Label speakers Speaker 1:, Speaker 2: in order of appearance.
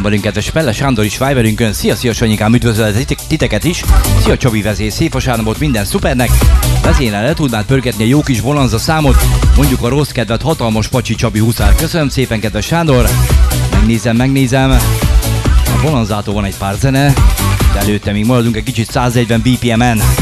Speaker 1: van velünk kedves Pelle Sándor is Viberünkön. Szia Sanyikám, üdvözöllek titeket is. Szia Csabi vezér, szép vasárnapot minden szupernek. Vezényel le tudnád pörgetni a jó kis Bonanza számot, mondjuk a rossz kedvet hatalmas Pacsi Csabi huszár. Köszönöm szépen kedves Sándor. Megnézem. A Bonanzától van egy pár zene, de előtte még maradunk egy kicsit 140 BPM-en.